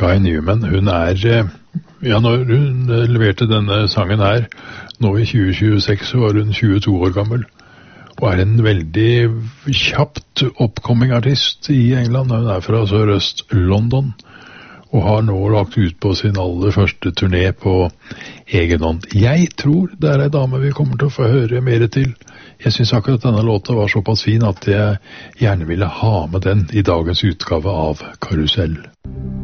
Guy Newman, hun når hun leverte denne sangen her, nå i 2026, så var hun 22 år gammel, og en veldig kjapt oppkomming artist i England. Hun fra sørøst London, og har nå lagt ut på sin aller første turné på egen hånd. Jeg tror det en dame vi kommer til å få høre mer til. Jeg synes akkurat denne låta var såpass fin at jeg gjerne ville ha med den i dagens utgave av Karusell.